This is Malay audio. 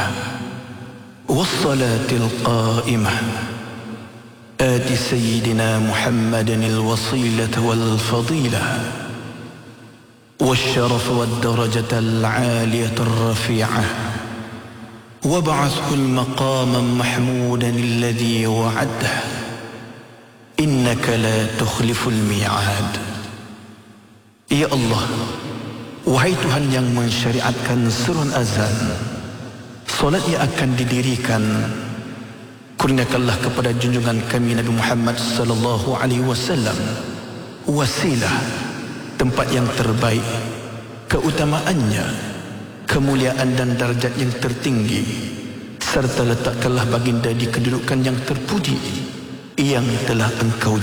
والصلاة القائمة آت سيدنا محمدا الوصيلة والفضيلة والشرف والدرجة العالية الرفيعة وابعثه المقام محمودا الذي وعده إنك لا تخلف الميعاد. Ya Allah, wahai Tuhan yang mensyariatkan seruan azan, solat yang akan didirikan, kurniakanlah kepada junjungan kami Nabi Muhammad sallallahu alaihi wasallam wasilah, tempat yang terbaik, keutamaannya, kemuliaan dan darjat yang tertinggi, serta letakkanlah baginda di kedudukan yang terpuji yang telah Engkau